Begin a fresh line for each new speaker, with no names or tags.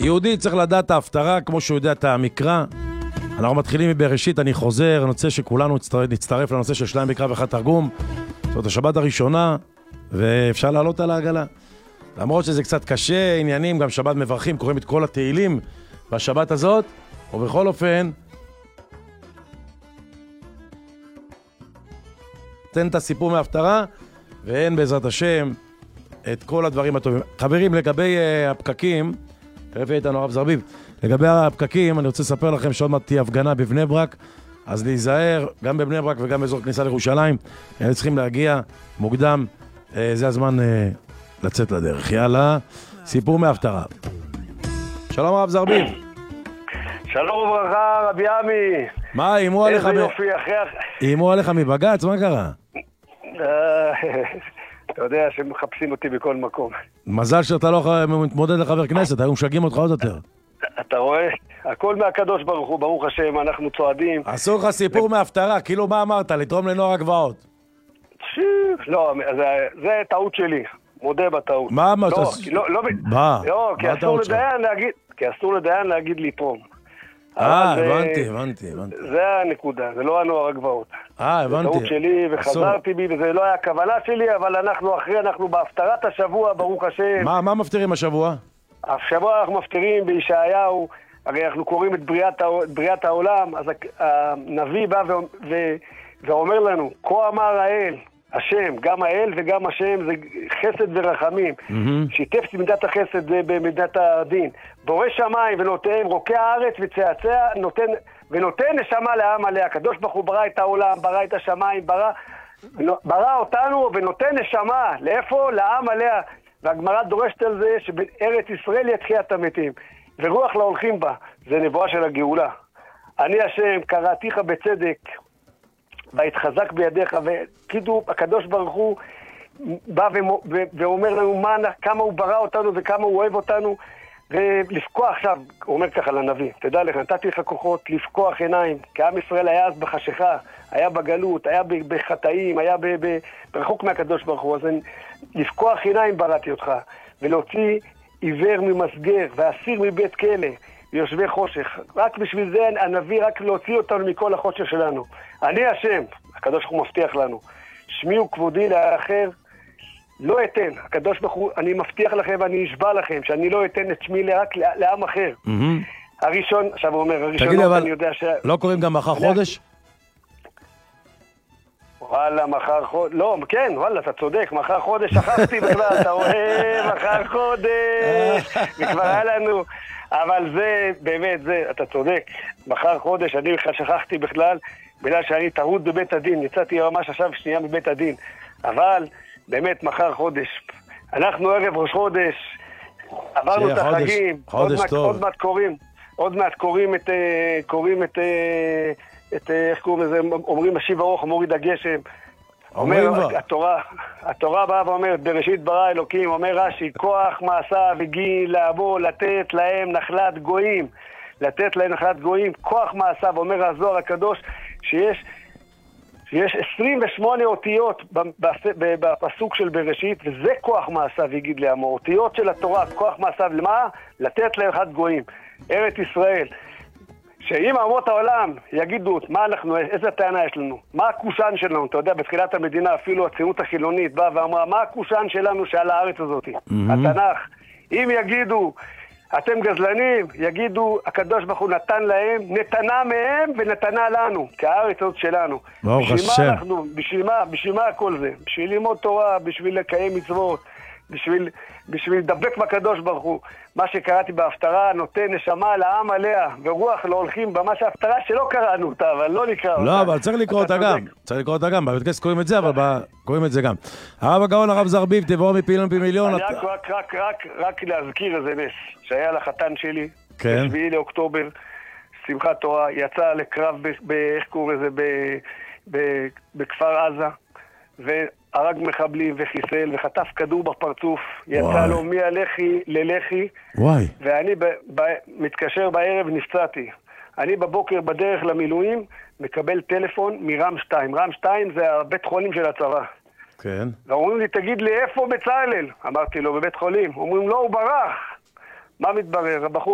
יהודי צריך לדעת את ההפטרה כמו שהוא יודע את המקרא. אנחנו מתחילים מבראשית, אני חוזר, אני רוצה שכולנו נצטרף לנושא של 2 מקרא ואחד תרגום. זאת השבת הראשונה, ואפשר לעלות על העגלה. למרות שזה קצת קשה, עניינים, גם שבת מברכים, קוראים את כל התהילים בשבת הזאת, ובכל אופן, תן את הסיפור מההפטרה, ואין בעזרת השם את כל הדברים הטובים. חברים, לגבי הפקקים, תראה איתנו הרב זרביב, לגבי הפקקים, אני רוצה לספר לכם שעוד מעט תהיה הפגנה בבני ברק, אז להיזהר, גם בבני ברק וגם באזור כניסה לירושלים, הם צריכים להגיע מוקדם, זה הזמן לצאת לדרך. יאללה, סיפור מההפטרה. שלום הרב זרביב.
שלום וברכה, רבי עמי.
מה, אימו עליך?
איזה יופי,
אימו עליך מבגץ? מה קרה?
אתה יודע שמחפשים אותי בכל מקום.
מזל שאתה לא מתמודד לחבר כנסת, היו משגעים אותך עוד יותר.
אתה רואה? הכל מהקדוש ברוך הוא, ברוך השם, אנחנו צועדים.
אסור לך סיפור מההפטרה, כאילו מה אמרת? לתרום לנוער הגבעות.
לא, זה טעות שלי, מודה בטעות.
מה אמרת?
לא, כי אסור לדיין להגיד לתרום.
הבנתי.
זה הנקודה, זה לא הנוער הגבעות.
הבנתי.
זה טעות שלי וחזרתי בי, וזה לא היה הכוונה שלי, אבל אנחנו בהפטרת השבוע, ברוך השם.
מה מפטרים השבוע?
השבוע אנחנו מפטרים בישעיהו, הרי אנחנו קוראים את בריאת העולם, אז הנביא בא ואומר לנו, כה אמר האל, השם, גם האל וגם השם זה חסד ורחמים. שיתף מידת החסד במידת הדין. בורא שמיים ונותן, רוקע הארץ וצעצע, ונותן נשמה לעם עליה. הקדוש ברוך הוא ברא את העולם, ברא את השמיים, ברא אותנו ונותן נשמה. לאיפה? לעם עליה. והגמרא דורשת על זה שבארץ ישראל יהיה תחיית המתים. ורוח להולכים בה. זה נבואה של הגאולה. אני השם, קראתיך בצדק. והתחזק בידיך, וכאילו הקדוש ברוך הוא בא ואומר לנו כמה הוא ברא אותנו וכמה הוא אוהב אותנו, ולפקוח עכשיו, הוא אומר ככה לנביא, תדע לך, נתתי לך כוחות לפקוח עיניים, כי עם ישראל היה אז בחשיכה, היה בגלות, היה בחטאים, היה ברחוק מהקדוש ברוך הוא, אז לפקוח עיניים בראתי אותך, ולהוציא עיוור ממסגר, ואסיר מבית כלא, ויושבי חושך. רק בשביל זה הנביא, רק להוציא אותנו מכל החושך שלנו. אני השם, הקדוש ברוך הוא מבטיח לנו. שמי וכבודי לאחר, לא אתן. הקדוש ברוך הוא, אני מבטיח לכם ואני אשבע לכם, שאני לא אתן את שמי רק לעם אחר. הראשון, עכשיו הוא אומר, הראשון,
תגיד, אבל לא קוראים גם מחר חודש?
וואלה, מחר חודש, לא, כן, וואלה, אתה צודק, מחר חודש שכחתי בכלל, אתה רואה, מחר חודש, וכבר היה לנו, אבל זה, באמת, זה, אתה צודק, מחר חודש, אני בכלל שכחתי בכלל, בגלל שאני טעות בבית הדין, יצאתי ממש עכשיו שנייה מבית הדין, אבל, באמת, מחר חודש, אנחנו ערב ראש חודש, עברנו את החגים, עוד מעט קוראים את איך קוראים לזה, אומרים משיב ארוך, מוריד הגשם. התורה באה ואומרת, בראשית ברא אלוקים, אומר רש"י, כוח מעשה וגיל לעבור, לתת להם נחלת גויים. לתת להם נחלת גויים, כוח מעשה, ואומר הזוהר הקדוש, שיש 28 אותיות בפסוק של בראשית, וזה כוח מעשה וגיל לעמו. אותיות של התורה, כוח מעשה, למה? לתת להם נחלת גויים. ארץ ישראל. שאם אומות העולם יגידו איזה טענה יש לנו, מה הקושן שלנו, אתה יודע, בתחילת המדינה אפילו הציונות החילונית באה ואמרה, מה הקושן שלנו שעל הארץ הזאת, התנ"ך, אם יגידו, אתם גזלנים, יגידו, הקדוש ברוך הוא נתן להם, נתנה מהם ונתנה לנו, כי הארץ הזאת שלנו. בשביל מה הכל זה? בשביל ללמוד תורה, בשביל לקיים מצוות, בשביל לדבק בקדוש ברוך הוא. מה שקראתי בהפטרה נותן נשמה לעם עליה, ורוח לא הולכים במה שההפטרה שלא קראנו אותה, אבל לא נקרא אותה.
לא, אבל צריך לקרוא אותה גם. צריך לקרוא אותה גם. בבית כנסת קוראים את זה, אבל קוראים את זה גם. הרב הגאון, הרב זרביב, תבואו מפעילון פי מיליון.
רק להזכיר איזה נס, שהיה לחתן שלי,
כן.
ב7 לאוקטובר, שמחת תורה, יצא לקרב איך קוראים לזה, בכפר עזה, הרג מחבלים וחיסל וחטף כדור בפרצוף, יצא לו מהלחי ללחי, ואני מתקשר בערב, נפצעתי. אני בבוקר בדרך למילואים מקבל טלפון מרם 2. רם 2 זה הבית חולים של הצבא.
כן.
ואומרים לי, תגיד לי, איפה בצלאל? אמרתי לו, בבית חולים. אומרים, לא, הוא ברח. מה מתברר? הבחור